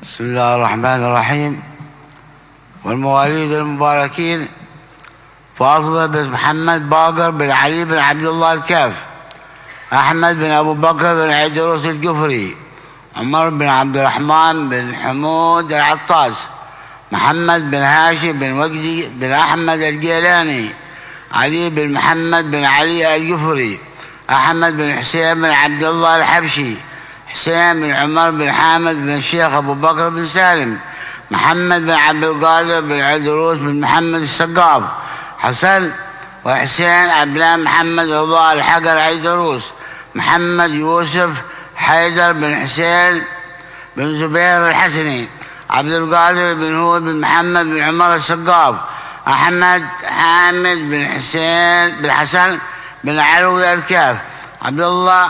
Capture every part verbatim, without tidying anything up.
بسم الله الرحمن الرحيم. والمواليد المباركين: فاطمة بن محمد باقر بن علي بن عبد الله الكاف، أحمد بن أبو بكر بن عيدروس الجفري، عمر بن عبد الرحمن بن حمود العطاس، محمد بن هاشم بن وجدي بن أحمد الجيلاني، علي بن محمد بن علي الجفري، أحمد بن حسين بن عبد الله الحبشي، حسين بن عمر بن حامد بن الشيخ أبو بكر بن سالم، محمد بن عبد القادر بن عيدروس بن محمد السقاف، حسن وحسين أبناء محمد رضا الحجر عيدروس، محمد يوسف حيدر بن حسين بن زبير الحسني، عبد القادر بن هود بن محمد بن عمر السقاف، أحمد حامد بن حسين بن حسن بن علوي الكاف، عبد الله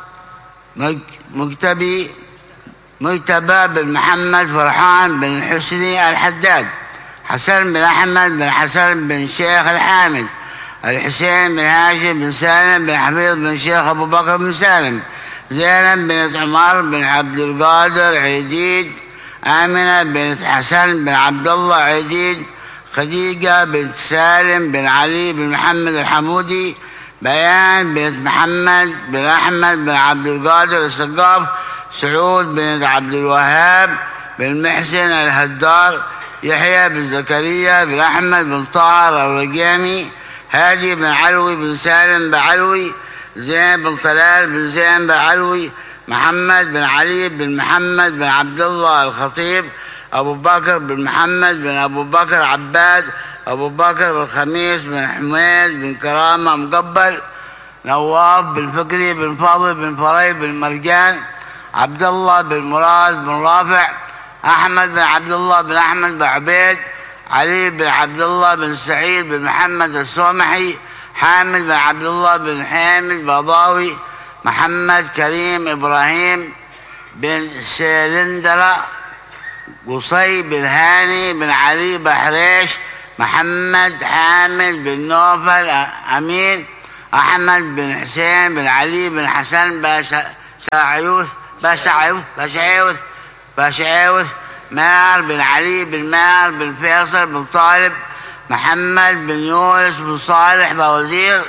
مكتبي مجتبى بن محمد فرحان بن حسني الحداد، حسن بن أحمد بن حسن بن شيخ الحامد، الحسين بن هاشم بن سالم بن حفيظ بن شيخ أبو بكر بن سالم، زينب بنت عمر بن عبد القادر عيديد، آمنة بنت حسن بن عبد الله عيديد، خديجة بنت سالم بن علي بن محمد الحمودي، بيان بنت محمد بن أحمد بن عبد القادر السقاف، سعود بن عبد الوهاب بن محسن الهدار، يحيى بن زكريا بن أحمد بن طاهر الرقيمي، هادي بن علوي بن سالم بن علوي، زين بن طلال بن زين بن علوي، محمد بن علي بن محمد بن عبد الله الخطيب، أبو بكر بن محمد بن أبو بكر عباد، أبو بكر بن خميس بن حميد بن كرامة مقبل، نواف بن فكري بن فاضل بن فري بن مرجان، عبد الله بن مراد بن رافع، أحمد بن عبد الله بن أحمد بن عبيد، علي بن عبد الله بن سعيد بن محمد السومحي، حامد بن عبد الله بن حامد بضاوي، محمد كريم إبراهيم بن سيلندرة، قصي بن هاني بن علي بحريش، محمد حامد بن نوفل أمين، أحمد بن حسين بن علي بن حسن باشعيوث باشعيوث باشعيوث باشعيوث مار بن علي بن مار بن فيصل بن طالب، محمد بن يونس بن صالح بوزير،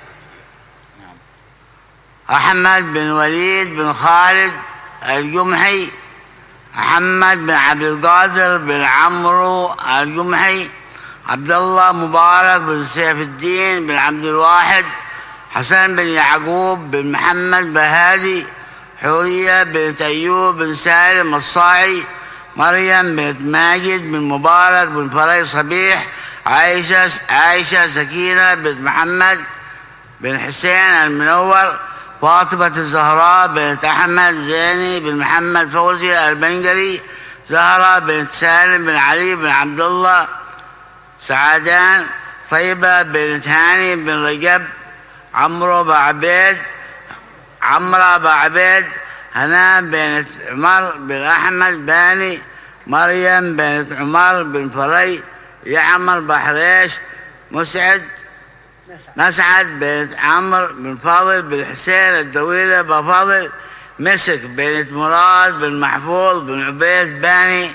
أحمد بن وليد بن خالد الجمحي، محمد بن عبد القادر بن عمرو الجمحي، عبد الله مبارك بن سيف الدين بن عبد الواحد، حسن بن يعقوب بن محمد بهادي، حورية بنت أيوب بن سالم الصاعي، مريم بنت ماجد بن مبارك بن فري صبيح، عائشة عائشة سكينة بنت محمد بن حسين المنور، فاطمة الزهراء بنت أحمد زيني بن محمد فوزي البنجري، زهرة بنت سالم بن علي بن عبد الله سعدان، طيبة بنت هاني بن رجب، عمرو بن عبيد عمرو بن عبيد، هناء بنت عمر بن أحمد باني، مريم بنت عمر بن فري، يعمر بحريش، مسعد مسعد بنت عمرو بن فاضل بن حسين الدويلة بن فاضل، مسك بنت مراد بن محفوظ بن عبيد باني،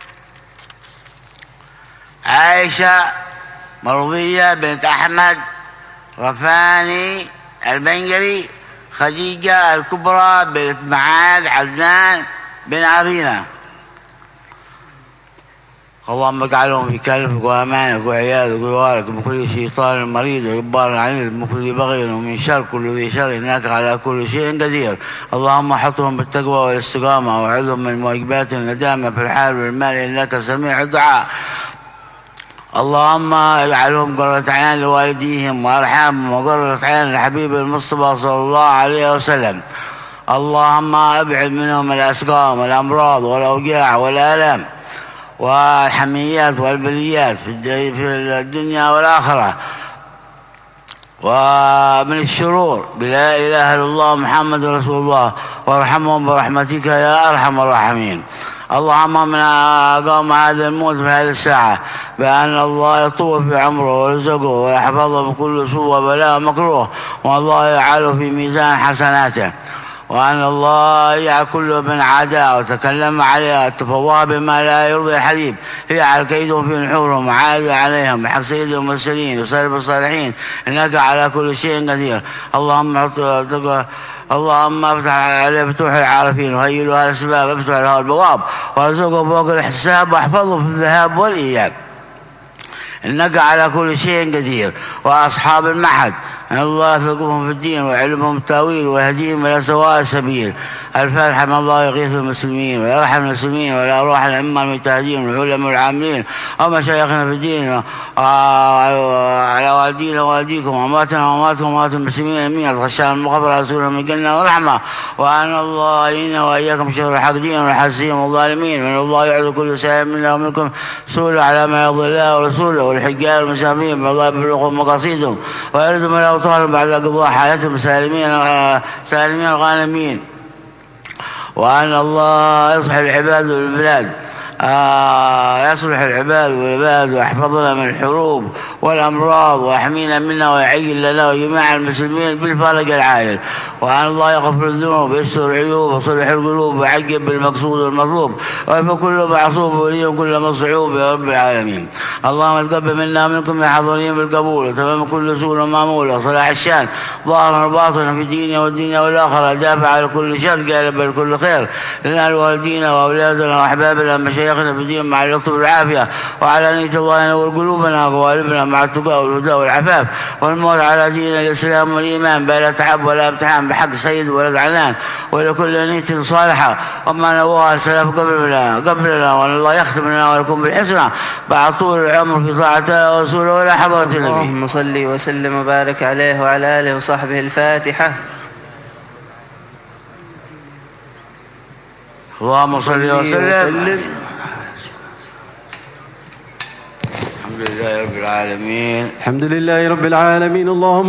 عائشة مرضية بنت أحمد رفاني البنجري، خديجة الكبرى بنت معاذ عدنان بن عرينة. اللهم اجعلهم في كلفك وامانك وعياذك وجوارك من كل شيطان مريض وجبار عنيد، من كل بغي ومن شر كل ذي شر، انك على كل شيء قدير. اللهم احطهم بالتقوى والاستقامه واعذهم من موجبات الندامه في الحال والمال، انك سميع الدعاء. اللهم اجعلهم قرة عين لوالديهم وارحامهم وقرة عين لحبيب المصطفى صلى الله عليه وسلم. اللهم ابعد منهم الاسقام والامراض والاوجاع والالام والحميات والبليات في الدنيا والآخرة، ومن الشرور بلا إله إلا الله محمد رسول الله، وارحمهم برحمتك يا أرحم الراحمين. اللهم من أقام هذا الموت في هذه الساعة بأن الله يطول في عمره ويرزقه ويحفظه من كل سوء وبلاء ومكروه، والله يجعله في ميزان حسناته، وأن الله يجعل كل من عاداه وتكلم عليها تفوها بما لا يرضي الحبيب يجعل كيدهم في نحورهم وعاد عليهم بحق سيد المرسلين وسلف الصالحين إنك على كل شيء قدير. اللهم اللهم افتح عليه فتوح العارفين وهيئ له الأسباب افتح له البواب وارزقه فوق الحساب واحفظه في الذهاب والإياب إنك على كل شيء قدير. وأصحاب المعهد أن الله يثقفهم في الدين ويعلمهم التأويل ويهديهم إلى سواء السبيل. الفاتحة من الله يغيث المسلمين ويرحم المسلمين ولا أرواح الأئمة المجتهدين والعلماء والعاملين ومشايخنا في الدين وعلى والدينا ووالديكم وأمواتنا وأمواتكم وأموات المسلمين أمين. الغشام المغفر رسولنا من الجنة والرحمة وأن الله إنا وإياكم شر الحاقدين والحاسدين والظالمين. من الله يعز كل سائل منا ومنكم سؤال على ما يرضي الله ورسوله والحجاج والمسامين من الله يبلغهم مقاصدهم ويردهم إلى أوطانهم بعد قضاء حالتهم سالمين سالمين غانمين. وأن الله يصلح العباد والبلاد آه يصلح العباد والعباد ويحفظنا من الحروب والأمراض ويحمينا منا ويعين لنا وجميع المسلمين بالفرج العاجل. وأن الله يغفر الذنوب ويستر العيوب ويصلح القلوب ويعجب بالمقصود والمطلوب ويفك كل معصوب وليهم كل مصعوب يا رب العالمين. اللهم تقبل منا ومنكم يا حاضرين بالقبول وتمام كل سوء ومعمول وصلاح الشان ظاهرا وباطنا في الدين والدين والآخرة دافع على كل شر قالب لكل خير لنا والدينا وأولادنا وأحبابنا مشايخنا في الدين مع اللطف والعافية وعلى نية الله ينور قلوبنا وقوالبنا مع التقى والهدى والعفاف والموت على دين الإسلام والإيمان بلا تعب ولا امتحان بحق سيد ولد عنان ولكل نية صالحة وما نواه السلف قبلنا قبلنا وأن الله يختم لنا ولكم بالحسنى بعد طول العمر في طاعته ورسوله ولا حضرة النبي. اللهم صل وسلم وبارك عليه وعلى آله وصحبه. الفاتحة. اللهم صل وسلم. الحمد لله رب العالمين. الحمد لله رب العالمين. اللهم